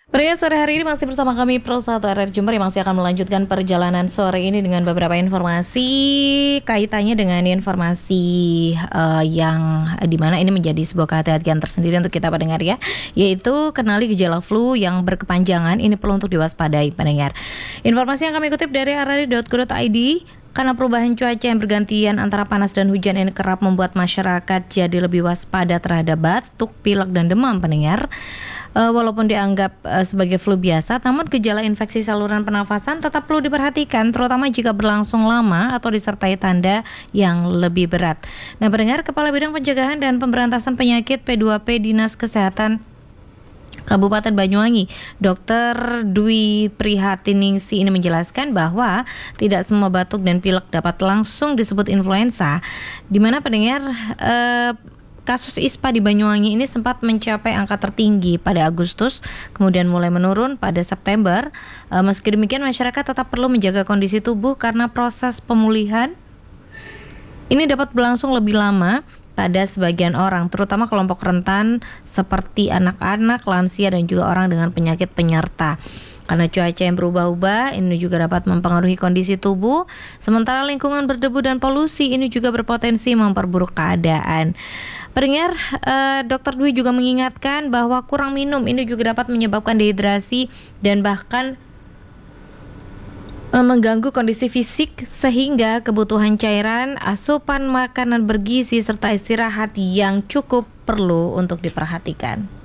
Pria sore hari ini masih bersama kami Pro 1 RR Jember yang masih akan melanjutkan perjalanan sore ini dengan beberapa informasi kaitannya dengan informasi yang dimana ini menjadi sebuah kehati-hatian tersendiri untuk kita pendengar ya, yaitu kenali gejala flu yang berkepanjangan. Ini perlu untuk diwaspadai pendengar. Informasi yang kami kutip dari rri.go.id. Karena perubahan cuaca yang bergantian antara panas dan hujan ini kerap membuat masyarakat jadi lebih waspada terhadap batuk, pilek, dan demam pendengar. Walaupun dianggap sebagai flu biasa, namun gejala infeksi saluran pernafasan tetap perlu diperhatikan, terutama jika berlangsung lama atau disertai tanda yang lebih berat. Nah, pendengar, Kepala Bidang Pencegahan dan Pemberantasan Penyakit P2P Dinas Kesehatan Kabupaten Banyuwangi, Dr. Dwi Prihatiningsi ini menjelaskan bahwa tidak semua batuk dan pilek dapat langsung disebut influenza, di mana pendengar kasus ISPA di Banyuwangi ini sempat mencapai angka tertinggi pada Agustus, kemudian mulai menurun pada September. Meski demikian, masyarakat tetap perlu menjaga kondisi tubuh karena proses pemulihan ini dapat berlangsung lebih lama pada sebagian orang, terutama kelompok rentan seperti anak-anak, lansia, dan juga orang dengan penyakit penyerta. Karena cuaca yang berubah-ubah, ini juga dapat mempengaruhi kondisi tubuh. Sementara lingkungan berdebu dan polusi ini juga berpotensi memperburuk keadaan. Pendengar, Dr. Dwi juga mengingatkan bahwa kurang minum ini juga dapat menyebabkan dehidrasi dan bahkan mengganggu kondisi fisik, sehingga kebutuhan cairan, asupan makanan bergizi, serta istirahat yang cukup perlu untuk diperhatikan.